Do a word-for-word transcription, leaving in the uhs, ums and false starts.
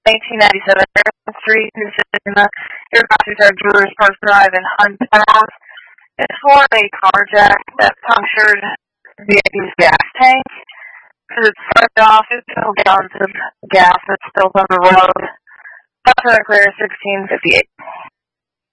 eighteen ninety-seven Airport Street, New Cinema. Your passengers are Brewers Park Drive and Hunt House. It's for a carjack that punctured the V I P's gas tank. Because it started off, it's still gallons of gas that's still on the road. Passenger clear sixteen fifty-eight.